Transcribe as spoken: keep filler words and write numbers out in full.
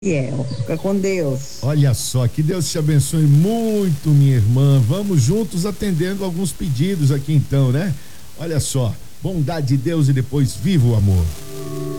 Fiel. Fica com Deus. Olha só, que Deus te abençoe muito, minha irmã. Vamos juntos atendendo alguns pedidos aqui então, né? Olha só, bondade de Deus e depois viva o amor.